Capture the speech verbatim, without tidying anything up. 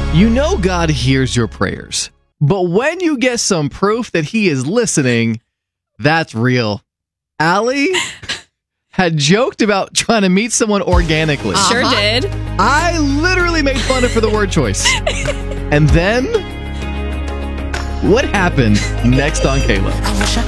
You know God hears your prayers, but when you get some proof that he is listening, that's real. Allie had joked about trying to meet someone organically. Uh-huh. Sure did. I literally made fun of her for the word choice. And then, what happened next on Kayla? I wish I